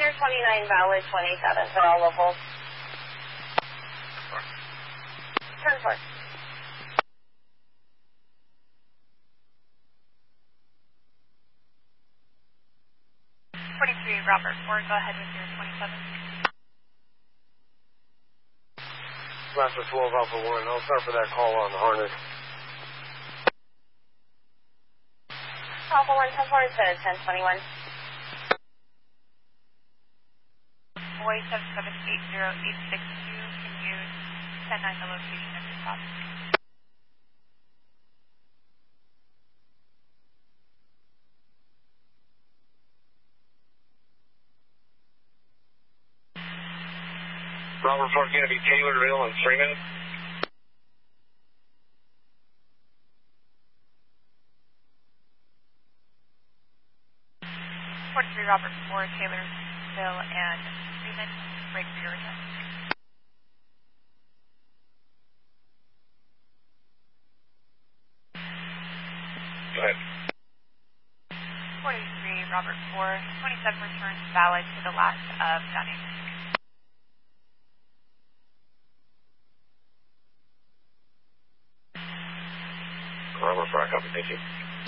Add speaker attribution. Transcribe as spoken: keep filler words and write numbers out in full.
Speaker 1: Air twenty-nine, valid twenty-seven for all locals. Turn four.
Speaker 2: forty-three, Robert four, go ahead with your twenty-seven.
Speaker 3: Master twelve, Alpha one, I'll start for that call on the harness.
Speaker 1: Alpha one, ten four to ten twenty-one.
Speaker 2: Boy seven seven eight zero eight six two, can you ten nine the location of your stop?
Speaker 3: Robert four, going to be Taylorville and Freeman.
Speaker 2: forty-three, Robert four, Taylorsville and Freeman, break for your return.
Speaker 3: Go ahead.
Speaker 2: forty-three, Robert four, twenty-seven returns valid to the last of Dunning.
Speaker 3: Robert four, I copy, thank you.